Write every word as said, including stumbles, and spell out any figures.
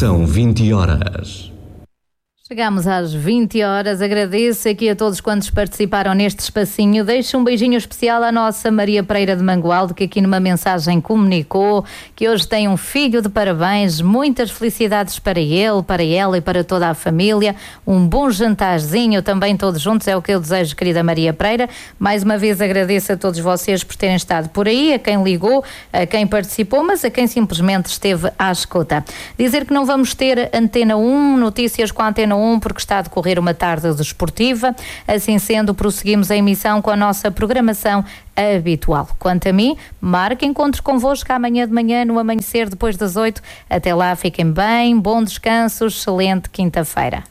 São vinte horas. Chegamos às vinte horas, agradeço aqui a todos quantos participaram neste espacinho. Deixo um beijinho especial à nossa Maria Pereira de Mangualde, que aqui numa mensagem comunicou que hoje tem um filho de parabéns, muitas felicidades para ele, para ela e para toda a família, um bom jantarzinho também todos juntos, é o que eu desejo, querida Maria Pereira. Mais uma vez agradeço a todos vocês por terem estado por aí, a quem ligou, a quem participou, mas a quem simplesmente esteve à escuta. Dizer que não vamos ter Antena um, notícias com a Antena um, porque está a decorrer uma tarde desportiva. Assim sendo, prosseguimos a emissão com a nossa programação habitual. Quanto a mim, marque encontro convosco amanhã de manhã no amanhecer depois das oito. Até lá, fiquem bem, bom descanso, excelente quinta-feira.